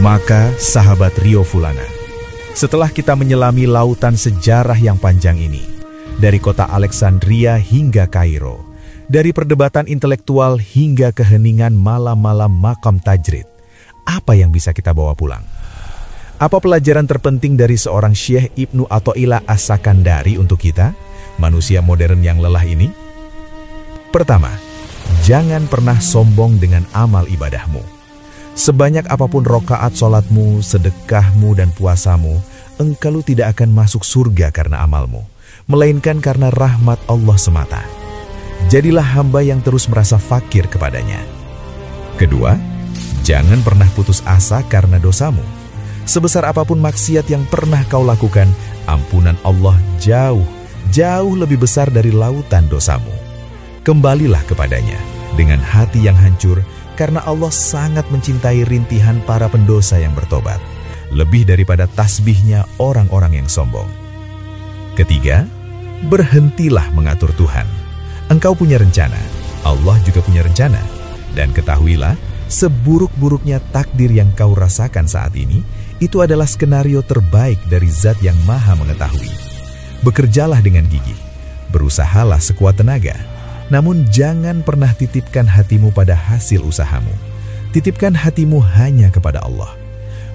Maka, sahabat Rio Fulana, setelah kita menyelami lautan sejarah yang panjang ini, dari kota Alexandria hingga Kairo, dari perdebatan intelektual hingga keheningan malam-malam makam tajrid, apa yang bisa kita bawa pulang? Apa pelajaran terpenting dari seorang Syekh Ibnu Athaillah As-Sakandari untuk kita, manusia modern yang lelah ini? Pertama, jangan pernah sombong dengan amal ibadahmu. Sebanyak apapun rokaat sholatmu, sedekahmu, dan puasamu, engkau tidak akan masuk surga karena amalmu, melainkan karena rahmat Allah semata. Jadilah hamba yang terus merasa fakir kepadanya. Kedua, jangan pernah putus asa karena dosamu. Sebesar apapun maksiat yang pernah kau lakukan, ampunan Allah jauh lebih besar dari lautan dosamu. Kembalilah kepadanya dengan hati yang hancur, karena Allah sangat mencintai rintihan para pendosa yang bertobat, lebih daripada tasbihnya orang-orang yang sombong. Ketiga, berhentilah mengatur Tuhan. Engkau punya rencana, Allah juga punya rencana. Dan ketahuilah, seburuk-buruknya takdir yang kau rasakan saat ini, itu adalah skenario terbaik dari Zat yang Maha Mengetahui. Bekerjalah dengan gigih, berusahalah sekuat tenaga. Namun jangan pernah titipkan hatimu pada hasil usahamu. Titipkan hatimu hanya kepada Allah.